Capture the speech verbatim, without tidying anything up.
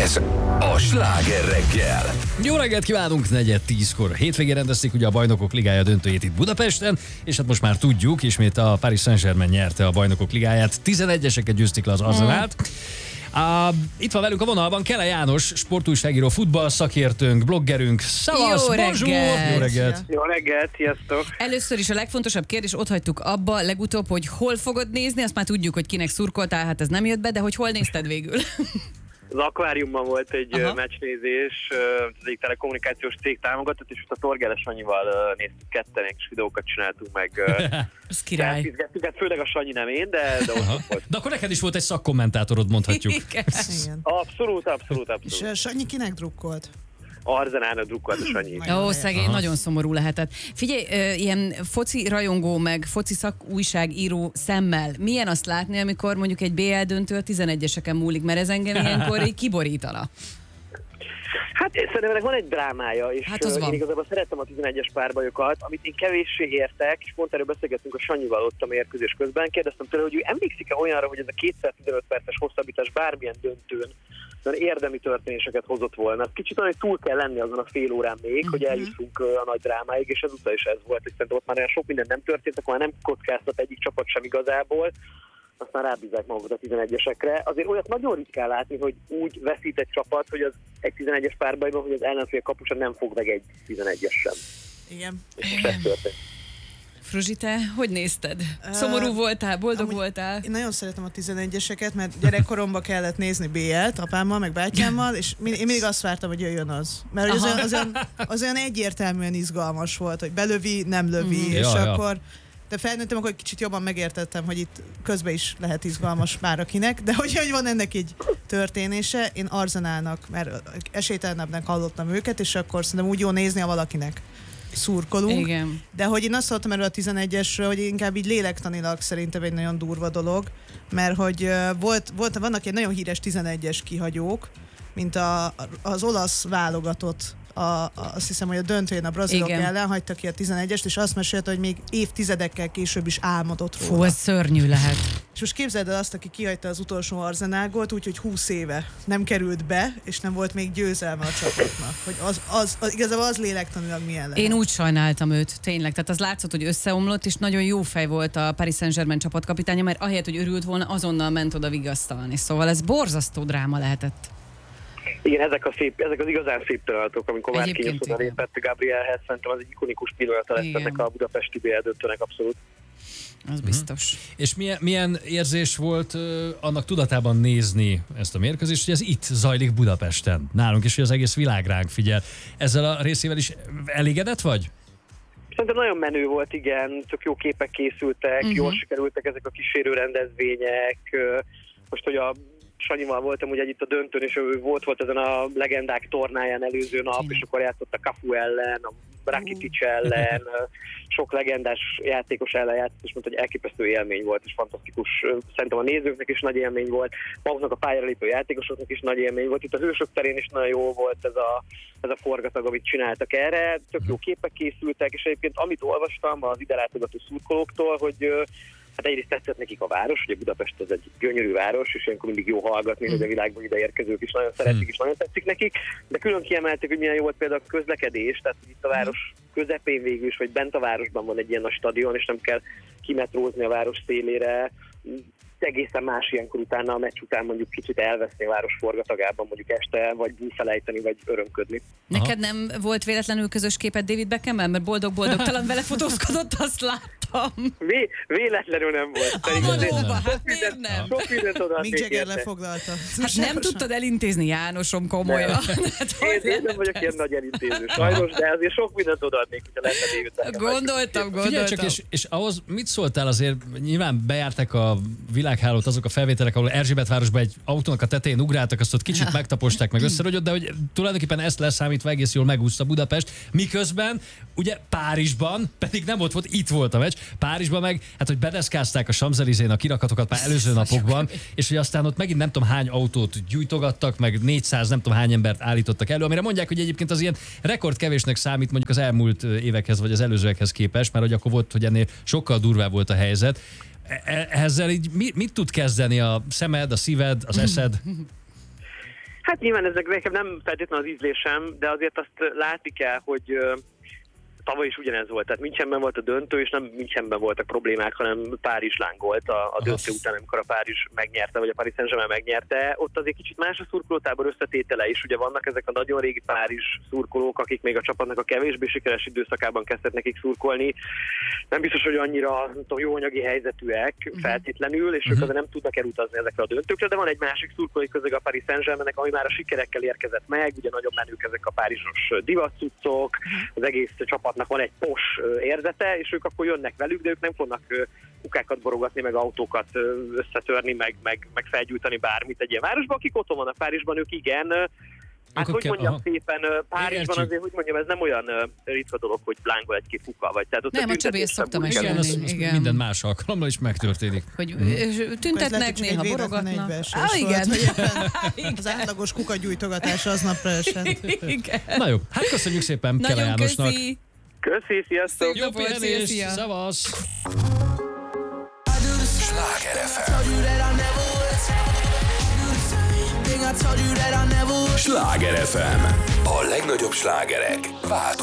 Ez a Sláger reggel. Jó reggelt kívánunk, negyed tízkor. Hétvégén rendezték ugye a Bajnokok Ligája döntőjét itt Budapesten, és hát most már tudjuk, ismét a Paris Saint-Germain nyerte a Bajnokok Ligáját. tizenegyeseket győzték le az Arsenált. Uh, itt van velünk a vonalban Kele János, sportújságíró, futball szakértőnk, bloggerünk. Szavasz, Jó bonjour! reggelt! Jó reggelt! Jó reggelt, sziasztok! Először is a legfontosabb kérdés, ott hagytuk abba legutóbb, hogy hol fogod nézni, azt már tudjuk, hogy kinek szurkoltál, hát ez nem jött be, de hogy hol nézted végül? Az akváriumban volt egy Aha. meccsnézés, az egyik telekommunikációs cég támogatott, és ott a Torgeles Sanyival néztük ketten, és videókat csináltunk meg. Ez király. Felfizgettük, hát főleg a Sanyi nem én, de, de ott volt. De akkor neked is volt egy szakkommentátorod, mondhatjuk. Igen. Igen. Abszolút, abszolút, És abszolút. uh, Sanyi kinek drukkolt? Arzenának drukkolt a Sanyi. Ó, szegény, Aha. nagyon szomorú lehetett. Figyelj, ö, ilyen foci rajongó, meg foci szakújságíró szemmel, milyen azt látni, amikor mondjuk egy bé el döntő a tizenegyeseken múlik, mert ez engem ilyenkor így kiborítana. Hát szerintem ennek van egy drámája, és Hát az én van. igazából szerettem a tizenegyes párbajokat, amit én kevéssé értek, és pont erről beszélgettünk a Sanyival ott a mérkőzés közben. Kérdeztem tőle, hogy ő emlékszik-e olyanra, hogy ez a kétszáztizenöt perces hosszabbítás bármilyen döntőn olyan érdemi történéseket hozott volna. Az kicsit olyan, hogy túl kell lenni azon a fél órán még, uh-huh. hogy eljussunk a nagy drámáig, és ezúttal is ez volt, és szerintem ott már olyan sok minden nem történt, akkor már nem kockáztat egyik csapat sem igazából, aztán rábízzák magukat a tizenegyesekre. Azért olyat nagyon ritkán látni, hogy úgy veszít egy csapat, hogy az egy tizenegyes párbajban, hogy az ellenfél kapusa nem fog meg egy tizenegyes sem. Igen. És most ez történt. Fruzsi, te hogy nézted? Szomorú voltál, boldog Amúgy voltál? Én nagyon szeretem a tizenegyeseket, mert gyerekkoromban kellett nézni bé el-t apámmal, meg bátyámmal, és min- én mindig azt vártam, hogy jöjjön az. Mert hogy az olyan, az, olyan, az olyan egyértelműen izgalmas volt, hogy belövi, nem lövi, Mhm. és Ja, ja. akkor... De felnőttem, akkor kicsit jobban megértettem, hogy itt közben is lehet izgalmas már akinek, de hogy, hogy van ennek egy történése, én Arzenálnak, mert esélytelenebbnek hallottam őket, és akkor szerintem úgy jó nézni, ha valakinek szurkolunk. Igen. De hogy én azt hallottam erről a tizenegyesről, hogy inkább így lélektanilag szerintem egy nagyon durva dolog, mert hogy uh, volt, volt, vannak egy nagyon híres tizenegyes kihagyók, mint a, az olasz válogatott, a, a, azt hiszem, hogy a döntőjén a brazilok Igen. ellen hagyta ki a tizenegyest, és azt mesélte, hogy még évtizedekkel később is álmodott Fú, róla. ez szörnyű lehet. És most képzeld el azt, aki kihagyta az utolsó Arzenálgolt, úgyhogy húsz éve nem került be, és nem volt még győzelme a csapatnak. Hogy az, az, az, igazából az lélektanilag milyen lehet. Én úgy sajnáltam őt, tényleg. Tehát az látszott, hogy összeomlott, és nagyon jó fej volt a Paris Saint-Germain csapatkapitánya, mert ahelyett, hogy örült volna, azonnal ment oda vigasztalni. Szóval ez borzasztó dráma lehetett. Igen, ezek, a szép, ezek az igazán szép pillanatok, amikor már Egyébként kényes oda igen. lépett Gabrielhez, szerintem az egy ikonikus pillanata lesz Igen. ennek a budapesti bé el döntőnek abszolút. Az biztos. És milyen, milyen érzés volt uh, annak tudatában nézni ezt a mérkőzést, hogy ez itt zajlik Budapesten, nálunk is, hogy az egész világ ránk figyel. Ezzel a részével is elégedett vagy? Szerintem nagyon menő volt, igen, tök jó képek készültek, Uh-huh. jól sikerültek ezek a kísérő rendezvények. Most, hogy a Sanyival voltam ugye itt a döntőn, és ő volt, volt ezen a legendák tornáján előző nap, Tényleg. és akkor játszott a Cafu ellen, a Rakitic ellen, sok legendás játékos ellen játszott, és mondta, hogy elképesztő élmény volt, és fantasztikus. Szerintem a nézőknek is nagy élmény volt, maguknak a pályára lépő játékosoknak is nagy élmény volt. Itt a Hősök terén is nagyon jó volt ez a, ez a forgatag, amit csináltak erre. Tök jó képek készültek, és egyébként amit olvastam az ide látogató szurkolóktól, hogy hát egyrészt tetszett nekik a város, ugye Budapest az egy gyönyörű város, és ilyenkor mindig jó hallgatni, hogy a világban ide érkezők is nagyon szeretik, és nagyon tetszik nekik, de külön kiemelték, hogy milyen jó volt például a közlekedés, tehát hogy itt a város közepén végül is, vagy bent a városban van egy ilyen nagy stadion, és nem kell kimetrózni a város szélére, egészen más ilyenkor utána a meccs után mondjuk kicsit elveszni a város forgatagában, mondjuk este, vagy búfelejteni, vagy örömködni. Neked nem volt véletlenül közös képed David Beckham-mel, mert boldog-boldogtalan vele fotózkodott, azt láttam. Vé- véletlenül nem volt. A Szerintem valóban, hát sok miért mindent- nem? Sok mindent Mick odaadnék Jagger érte. lefoglalta. Hát nem tudtad elintézni, Jánosom, komolyan. Hát, hogy Én, én nem lenne vagyok ez? ilyen nagy elintéző, sajnos, de azért sok mindent odaadnék, hogyha lenne David Beckham. Gondoltam, Figyelj gondoltam. csak, és, és ahhoz mit szóltál azért, nyilván bejárták a világhálót azok a felvételek, ahol Erzsébetvárosban egy autónak a tetején ugráltak, azt ott kicsit megtaposták, meg összerogyott, de hogy tulajdonképpen ezt leszámítva egész jól megúszta Budapest, miközben ugye Párizsban, pedig nem ott volt, itt volt a meccs, Párizsban meg, hát hogy bedeszkázták a Champs-Élysén a kirakatokat már előző napokban, és hogy aztán ott megint nem tudom hány autót gyújtogattak, meg négyszáz nem tudom hány embert állítottak elő, amire mondják, hogy egyébként az ilyen rekordkevésnek számít mondjuk az elmúlt évekhez, vagy az előzőekhez képest, mert hogy akkor volt, hogy ennél sokkal durvább volt a helyzet. E- ezzel így mit, mit tud kezdeni a szemed, a szíved, az eszed? Hát nyilván ezek nekem nem feltétlenül az ízlésem, de azért azt látni kell, hogy tavaly is ugyanez volt, tehát Münchenben volt a döntő, és nem Münchenben voltak problémák, hanem Párizs lángolt a, a döntő után, amikor a Párizs megnyerte, vagy a Paris Saint-Germain megnyerte. Ott azért kicsit más a szurkolótábor összetétele is. Ugye vannak ezek a nagyon régi Párizs szurkolók, akik még a csapatnak a kevésbé sikeres időszakában kezdtek nekik szurkolni. Nem biztos, hogy annyira nem tudom, jó anyagi helyzetűek uh-huh. feltétlenül, és uh-huh. ők azért nem tudnak elutazni ezekre a döntőkre, de van egy másik szurkolói közeg a Paris Saint-Germainnek, ami már a sikerekkel érkezett meg, ugye nagyon menők ezek a párizsos divatcuccok, az egész csapat van egy pos érzete, és ők akkor jönnek velük, de ők nem fognak kukákat borogatni, meg autókat összetörni, meg, meg, meg felgyújtani bármit egy ilyen városban. Akik otthon vannak Párizsban, ők igen. Hát hogy mondjam szépen, Párizsban azért, hogy mondjam, ez nem olyan ritka dolog, hogy lángol egy-két kuka, vagy tehát ott nem, a Csabi, ezt szoktam mesélni. Igen, az, az igen. Minden más alkalommal is megtörténik. Hogy mm. tüntetnek, néha borogatnak. Ah, igen. Volt, az átlagos kukagyújtogatás aznapra esett. Na jó, hát köszönjük szépen Kele Jánosnak. Köszi. Köszi, sziasztok! Jó pihenést, szavasz! Sláger ef em. Sláger ef em. A legnagyobb slágerek változnak.